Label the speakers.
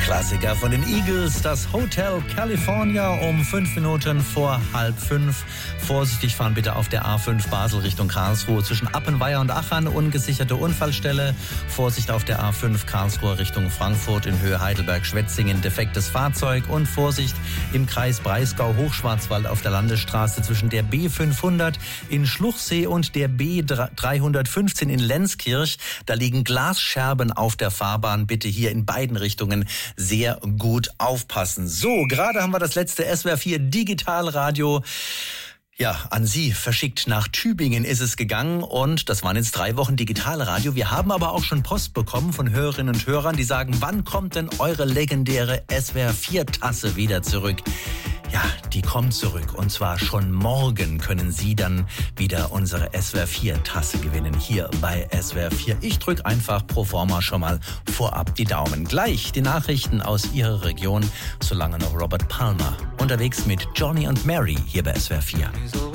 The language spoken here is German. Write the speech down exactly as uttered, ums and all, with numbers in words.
Speaker 1: Klassiker von den Eagles, das Hotel California um fünf Minuten vor halb fünf. Vorsichtig fahren bitte auf der A fünf Basel Richtung Karlsruhe zwischen Appenweier und Achern, ungesicherte Unfallstelle. Vorsicht auf der A fünf Karlsruhe Richtung Frankfurt in Höhe Heidelberg-Schwetzingen, defektes Fahrzeug. Und Vorsicht im Kreis Breisgau-Hochschwarzwald auf der Landesstraße zwischen der B fünfhundert in Schluchsee und der B dreihundertfünfzehn in Lenzkirch. Da liegen Glasscherben auf der Fahrbahn. Bitte hier in beiden Richtungen sehr gut aufpassen. So, gerade haben wir das letzte S W R vier Digitalradio ja, an Sie verschickt. Nach Tübingen ist es gegangen und das waren jetzt drei Wochen Digitalradio. Wir haben aber auch schon Post bekommen von Hörerinnen und Hörern, die sagen, wann kommt denn eure legendäre S W R vier Tasse wieder zurück? Ja, die kommt zurück und zwar schon morgen können Sie dann wieder unsere S W R vier Tasse gewinnen hier bei S W R vier. Ich drücke einfach pro forma schon mal vorab die Daumen. Gleich die Nachrichten aus Ihrer Region, solange noch Robert Palmer unterwegs mit Johnny und Mary hier bei S W R vier.